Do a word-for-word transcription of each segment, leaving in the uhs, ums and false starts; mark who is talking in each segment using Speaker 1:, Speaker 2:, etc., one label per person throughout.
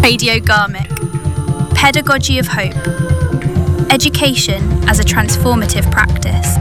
Speaker 1: Radio Garmic. Pedagogy of Hope. Education as a transformative practice.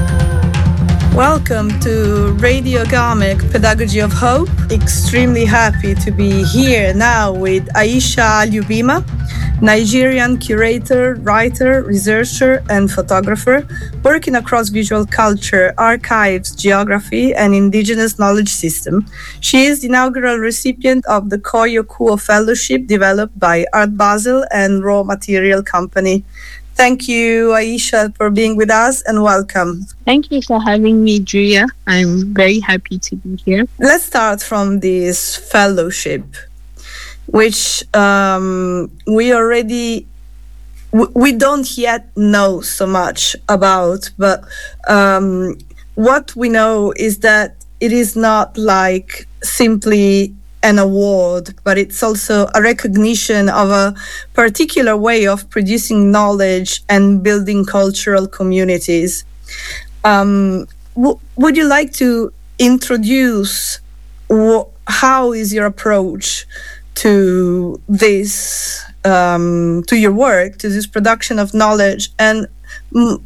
Speaker 2: Welcome to Radio Garmic, Pedagogy of Hope. Extremely happy to be here now with Aisha Alubima, Nigerian curator, writer, researcher, and photographer, working across visual culture, archives, geography, and indigenous knowledge system. She is the inaugural recipient of the Koyo Kuo Fellowship developed by Art Basel and Raw Material Company. Thank you, Aisha, for being with us, and welcome.
Speaker 3: Thank you for having me, Julia. I'm very happy to be here.
Speaker 2: Let's start from this fellowship, which um, we already, w- we don't yet know so much about, but um, what we know is that it is not like simply an award, but it's also a recognition of a particular way of producing knowledge and building cultural communities. Um, w- would you like to introduce wh- how is your approach to this, um, to your work, to this production of knowledge, and mm,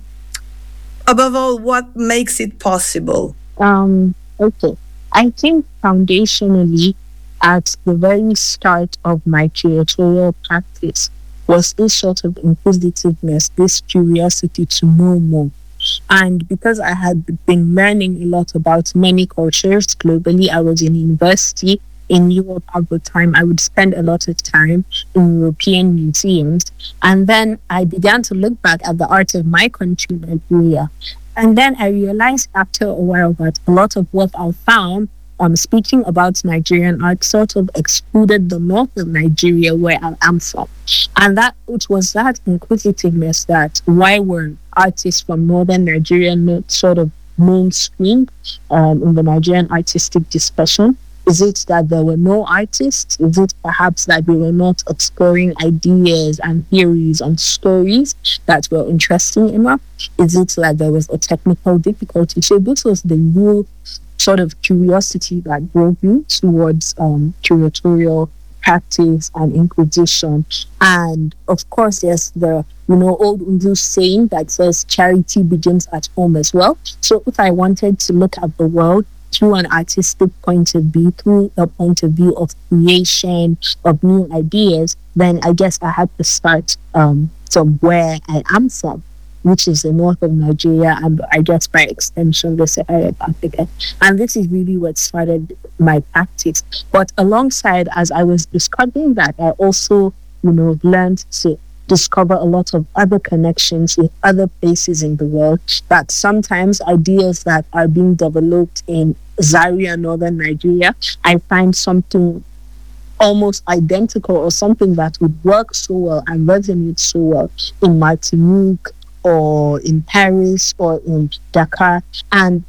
Speaker 2: above all, what makes it possible?
Speaker 3: Um, okay. I think foundationally, at the very start of my curatorial practice was this sort of inquisitiveness, this curiosity to know more. And because I had been learning a lot about many cultures globally, I was in university in Europe at the time. I would spend a lot of time in European museums. And then I began to look back at the art of my country, Nigeria. And then I realized after a while that a lot of what I found Um, speaking about Nigerian art sort of excluded the north of Nigeria where I am from. And that it was that inquisitiveness that why were artists from northern Nigeria not sort of mainstream um, in the Nigerian artistic discussion? Is it that there were no artists? Is it perhaps that we were not exploring ideas and theories and stories that were interesting enough? Is it that there was a technical difficulty? So this was the real sort of curiosity that drove me towards um, curatorial practice and inquisition. And of course, there's the, you know, old Urdu saying that says charity begins at home as well. So if I wanted to look at the world through an artistic point of view, through a point of view of creation, of new ideas, then I guess I had to start um, from where I am from, which is the north of Nigeria, and I guess by extension, the Sahara of Africa. And this is really what started my practice. But alongside, as I was discovering that, I also, you know, learned to discover a lot of other connections with other places in the world, that sometimes ideas that are being developed in Zaria, northern Nigeria, I find something almost identical or something that would work so well and resonate so well in Martinique, or in Paris, or in Dakar. And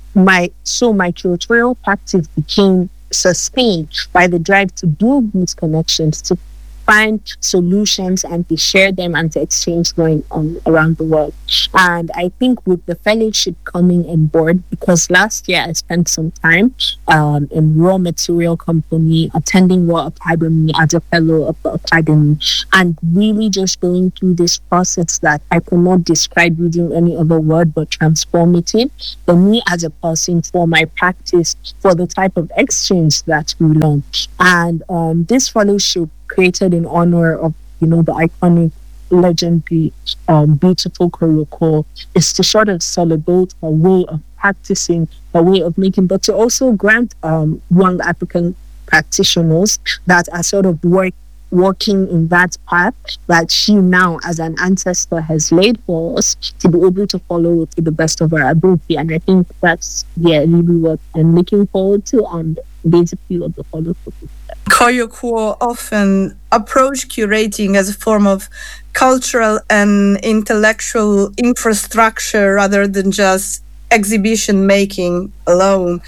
Speaker 3: my so my curatorial practice became sustained by the drive to build these connections, to find solutions and to share them and to exchange going on around the world. And I think with the fellowship coming on board, because last year I spent some time um, in Raw Material Company, attending Raw Academy as a fellow of the Academy, and really just going through this process that I cannot describe using any other word but transformative for me as a person, for my practice, for the type of exchange that we learn. And um, this fellowship created in honor of, you know, the iconic, legendary, um, beautiful Koyo Kuo is to sort of celebrate a way of practicing, a way of making, but to also grant um, young African practitioners that are sort of work, working in that path that she now, as an ancestor, has laid for us to be able to follow to the best of our ability. And I think that's, yeah, really what I'm looking forward to, and basically what the fellowship is.
Speaker 2: Koyo Kuo often approach curating as a form of cultural and intellectual infrastructure rather than just exhibition making alone,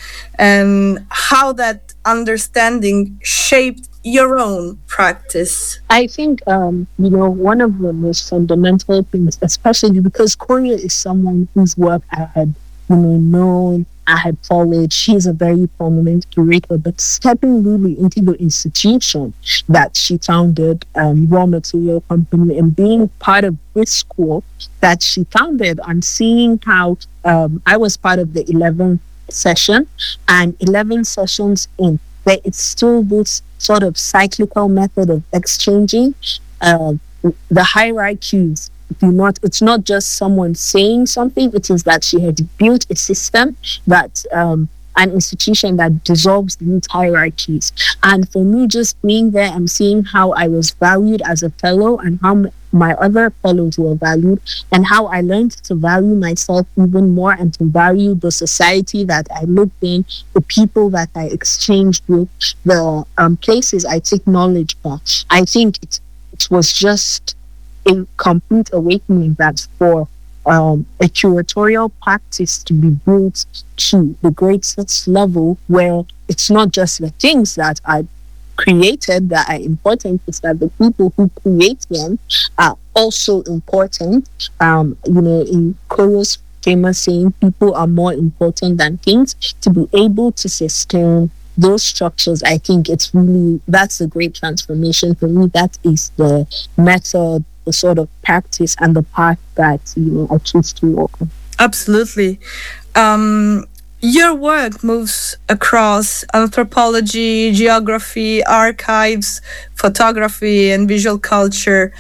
Speaker 2: and how that understanding shaped your own practice.
Speaker 3: I think, um, you know, one of the most fundamental things, especially because Koyo is someone whose work I had you know, known. I had followed. She's a very prominent curator, but stepping really into the institution that she founded, um, Raw Material Company, and being part of this school that she founded, and seeing how um, I was part of the eleventh session, and eleven sessions in, where it's still this sort of cyclical method of exchanging uh, the hierarchies. Do not, it's not just someone saying something, it is that she had built a system that um, an institution that dissolves these hierarchies. And for me, just being there and seeing how I was valued as a fellow and how m- my other fellows were valued, and how I learned to value myself even more and to value the society that I lived in, the people that I exchanged with, the um, places I take knowledge from. I think it, it was just a complete awakening that for um, a curatorial practice to be built to the greatest level, where it's not just the things that are created that are important, it's that the people who create them are also important. Um, you know, in Koro's famous saying, people are more important than things. To be able to sustain those structures, I think it's really, that's a great transformation for me. That is the method, the sort of practice and the path that, you know, I choose to walk on.
Speaker 2: Absolutely. Um, your work moves across anthropology, geography, archives, photography, and visual culture.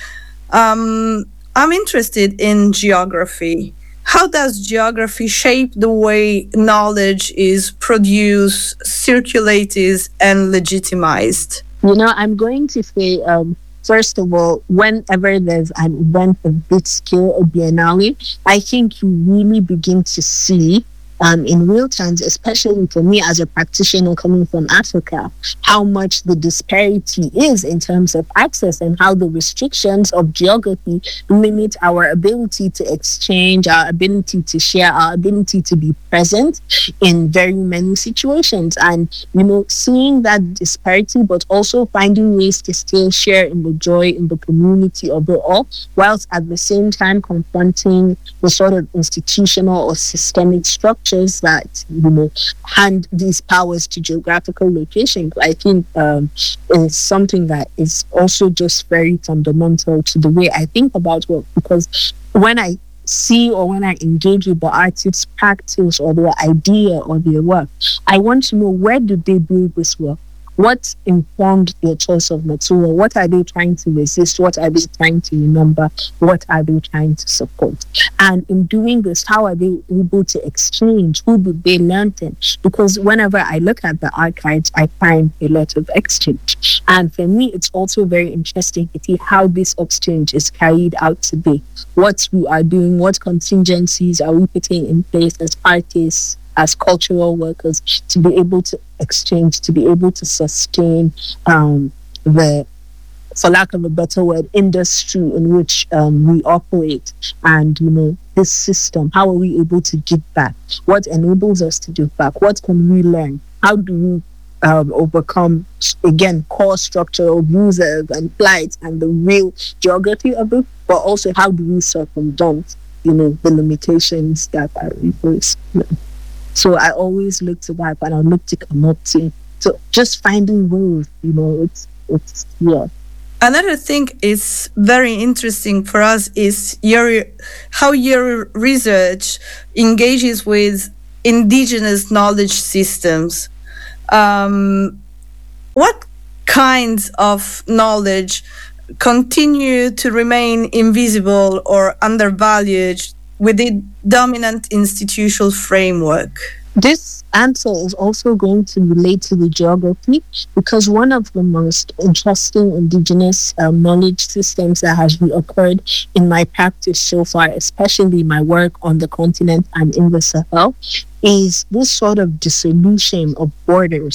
Speaker 2: Um, I'm interested in geography. How does geography shape the way knowledge is produced, circulated, and legitimized?
Speaker 3: You know, I'm going to say, um, first of all, whenever there's an event of big scale or biennale, I think you really begin to see um, in real terms, especially for me as a practitioner coming from Africa, how much the disparity is in terms of access and how the restrictions of geography limit our ability to exchange, our ability to share, our ability to be present in very many situations. And, you know, seeing that disparity, but also finding ways to still share in the joy in the community of it all, whilst at the same time confronting the sort of institutional or systemic structures that, you know, hand these powers to geographical locations, I think um, is something that is also just very fundamental to the way I think about work. Because when I see or when I engage with the artist's practice or their idea or their work, I want to know, where did they build this work? What informed their choice of material? What are they trying to resist? What are they trying to remember? What are they trying to support? And in doing this, how are they able to exchange? Who did they learn from? Because whenever I look at the archives, I find a lot of exchange. And for me, it's also very interesting to see how this exchange is carried out today. What we are doing, what contingencies are we putting in place as artists, as cultural workers, to be able to exchange, to be able to sustain um, the, for lack of a better word, industry in which um, we operate. And, you know, this system, how are we able to give back? What enables us to give back? What can we learn? How do we um, overcome, again, core structural abuses and plights and the real geography of it? But also, how do we circumvent, you know, the limitations that are imposed? So I always look to that, and I look to come up to. So just finding ways, you know, it's, it's, yeah.
Speaker 2: Another thing is very interesting for us is your how your research engages with indigenous knowledge systems. Um, what kinds of knowledge continue to remain invisible or undervalued within dominant institutional framework?
Speaker 3: This answer is also going to relate to the geography, because one of the most interesting indigenous um, knowledge systems that has occurred in my practice so far, especially my work on the continent and in the Sahel, is this sort of dissolution of borders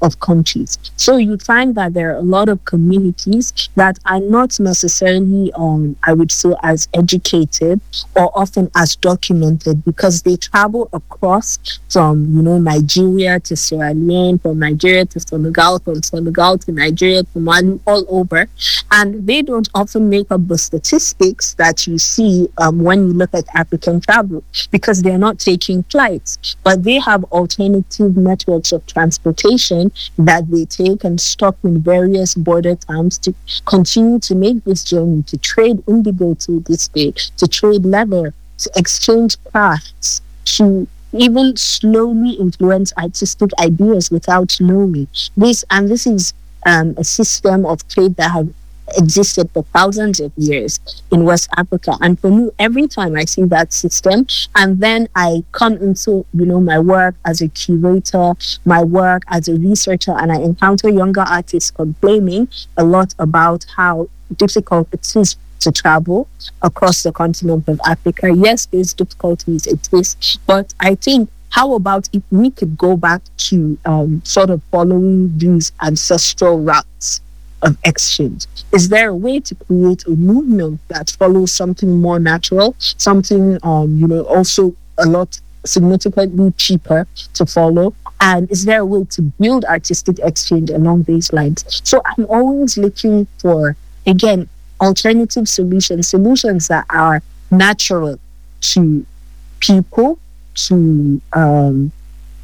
Speaker 3: of countries. So you find that there are a lot of communities that are not necessarily, um, I would say, as educated or often as documented, because they travel across from, you know, Nigeria to Sierra Leone, from Nigeria to Senegal, from Senegal to Nigeria to Mali, all over. And they don't often make up the statistics that you see um, when you look at African travel, because they're not taking flights, but they have alternative networks of transportation that they take and stop in various border towns to continue to make this journey, to trade indigo to this day, to trade leather, to exchange crafts, to even slowly influence artistic ideas without knowing this. And this is um, a system of trade that have existed for thousands of years in West Africa. And for me, every time I see that system, and then I come into, you know, my work as a curator, my work as a researcher, and I encounter younger artists complaining a lot about how difficult it is to travel across the continent of Africa. Yes, there's difficulties, it is, but I think, how about if we could go back to um, sort of following these ancestral routes of exchange? Is there a way to create a movement that follows something more natural, something, um, you know, also a lot significantly cheaper to follow? And is there a way to build artistic exchange along these lines? So I'm always looking for, again, alternative solutions, solutions that are natural to people, to um,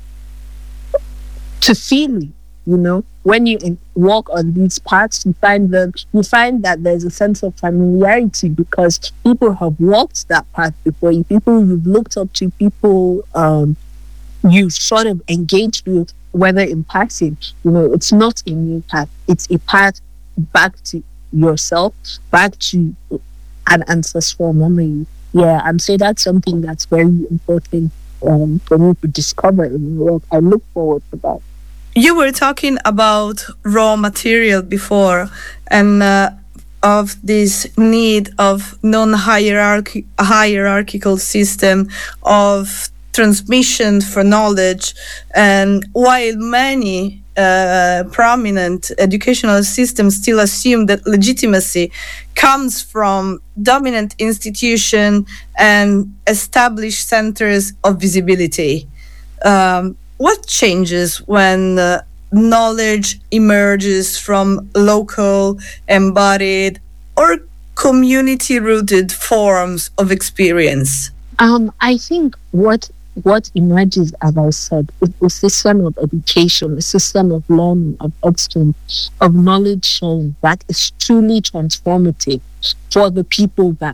Speaker 3: to feeling. You know, when you in, walk on these paths, you find them. You find that there's a sense of familiarity because people have walked that path before you. People you've looked up to, people um, you've sort of engaged with, whether in passing. You know, it's not a new path. It's a path back to yourself, back to an ancestral memory. Yeah, and so that's something that's very important um, for me to discover in the work. I look forward to that.
Speaker 2: You were talking about raw material before, and uh, of this need of non-hierarchy hierarchical system of transmission for knowledge. And while many uh, prominent educational systems still assume that legitimacy comes from dominant institution and established centers of visibility, um, what changes when uh, knowledge emerges from local, embodied, or community-rooted forms of experience?
Speaker 3: Um, I think what what emerges, as I said, is a system of education, a system of learning, of exchange, of knowledge sharing that is truly transformative for the people that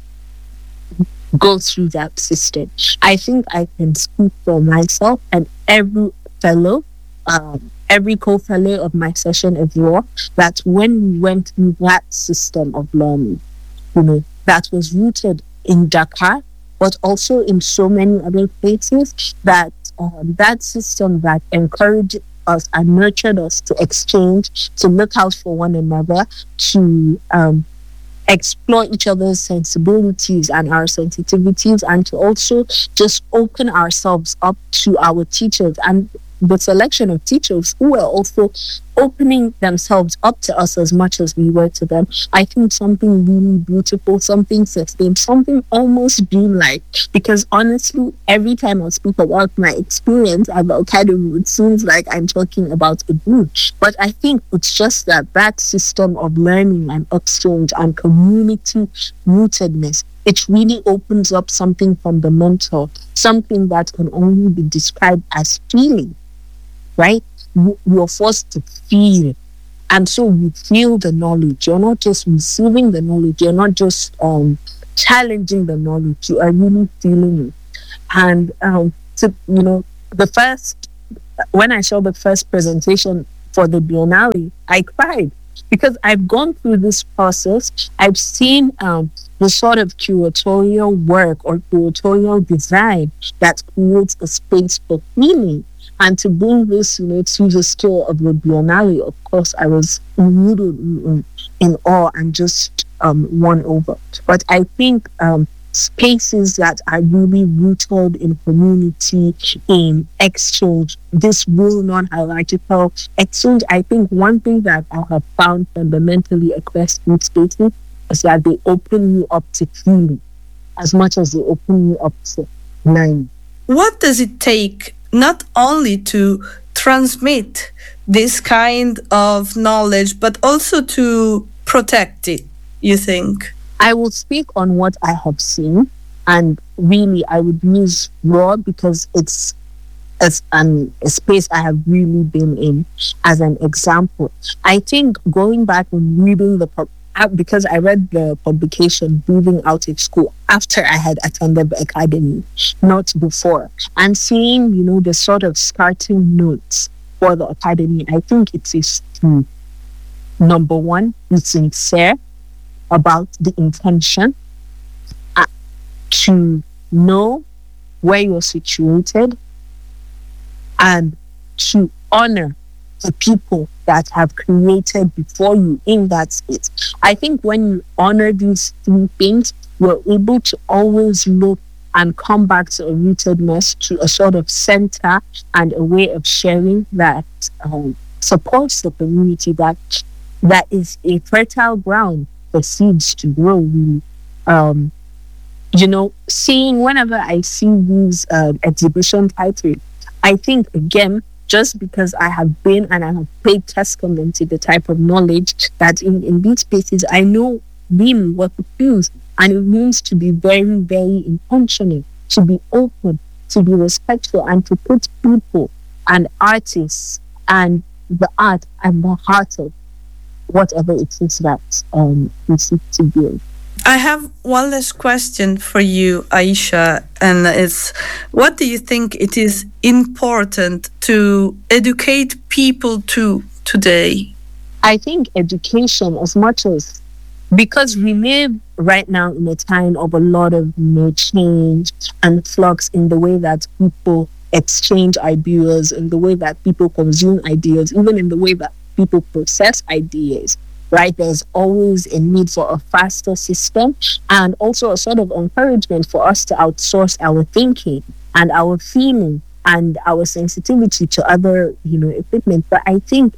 Speaker 3: go through that system. I think I can speak for myself and every fellow, um, every co-fellow of my session as well, that when we went through that system of learning, you know, that was rooted in Dakar, but also in so many other places, that um, that system that encouraged us and nurtured us to exchange, to look out for one another, to um, explore each other's sensibilities and our sensitivities, and to also just open ourselves up to our teachers and the selection of teachers who were also opening themselves up to us as much as we were to them. I think something really beautiful, something sustained, something almost dreamlike. Because honestly, every time I speak about my experience at the academy, it seems like I'm talking about a dream. But I think it's just that that system of learning and exchange and community rootedness, it really opens up something fundamental, something that can only be described as feeling, right? You're forced to feel. And so you feel the knowledge. You're not just receiving the knowledge. You're not just um, challenging the knowledge. You are really feeling it. And, um, to, you know, the first, when I saw the first presentation for the Biennale, I cried. Because I've gone through this process. I've seen um, the sort of curatorial work or curatorial design that creates a space for feeling. And to bring this, you know, to the scale of the Biennale, of course, I was immediately in, in awe and just um, won over. But I think um, spaces that are really rooted in community, in exchange, this will non-hierarchical exchange. I think one thing that I have found fundamentally across food spaces is that they open you up to feeling as much as they open you up to learning.
Speaker 2: What does it take not only to transmit this kind of knowledge, but also to protect it, you think?
Speaker 3: I will speak on what I have seen, and really I would use raw because it's as an, a space I have really been in as an example. I think going back and reading the pub- because I read the publication Breathing Out of School after I had attended the academy, not before, and seeing, you know, the sort of starting notes for the academy, I think it is to, number one, be sincere about the intention, uh, to know where you're situated, and to honor the people that have created before you in that space. I think when you honor these three things, you're able to always look and come back to a rootedness, to a sort of center and a way of sharing that um, supports the community, that that is a fertile ground for seeds to grow. Really. Um, you know, seeing whenever I see these uh, exhibition titles, I think, again, just because I have been and I have paid testament to the type of knowledge that in, in these spaces, I know really what it means. And it means to be very, very intentional, to be open, to be respectful, and to put people and artists and the art at the heart of whatever it is that um, we seek to build.
Speaker 2: I have one last question for you, Aisha, and it's, what do you think it is important to educate people to today?
Speaker 3: I think education, as much as, because we live right now in a time of a lot of you know, change and flux in the way that people exchange ideas, in the way that people consume ideas, even in the way that people process ideas. Right, there's always a need for a faster system, and also a sort of encouragement for us to outsource our thinking and our feeling and our sensitivity to other, you know, equipment. But I think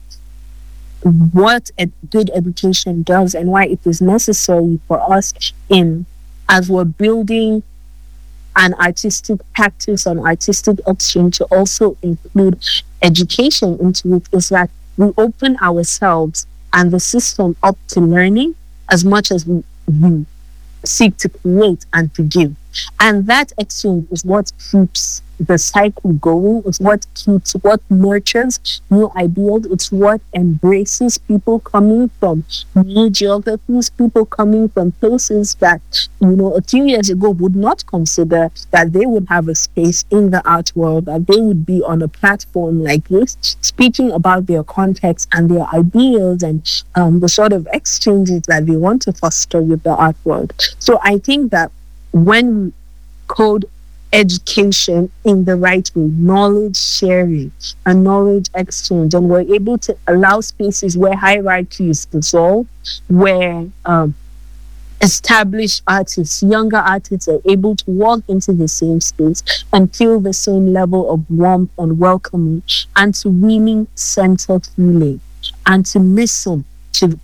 Speaker 3: what a good education does, and why it is necessary for us in, as we're building an artistic practice, an artistic exchange, to also include education into it, is that we open ourselves and the system up to learning as much as we, we seek to create and to give. And that exchange is what keeps the cycle going. It's what keeps, what nurtures new ideas. It's what embraces people coming from new geographies, people coming from places that, you know, a few years ago would not consider that they would have a space in the art world, that they would be on a platform like this, speaking about their context and their ideas and um, the sort of exchanges that they want to foster with the art world. So I think that when we code education in the right way, knowledge sharing and knowledge exchange, and we're able to allow spaces where hierarchy is dissolved, where um, established artists, younger artists are able to walk into the same space and feel the same level of warmth and welcoming, and to really center feeling and to listen to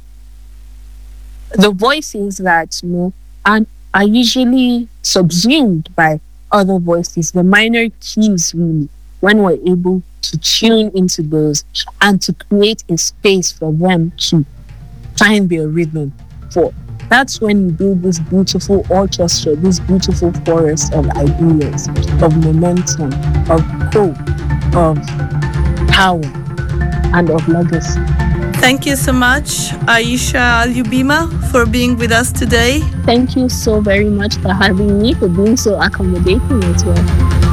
Speaker 3: the voices that, you know, are, are usually subsumed by other voices, the minor keys, really, when we're able to tune into those and to create a space for them to find their rhythm for. That's when you build this beautiful orchestra, this beautiful forest of ideas, of momentum, of hope, of power, and of legacy.
Speaker 2: Thank you so much, Aisha Al-Yubima, for being with us today.
Speaker 3: Thank you so very much for having me, for being so accommodating as well.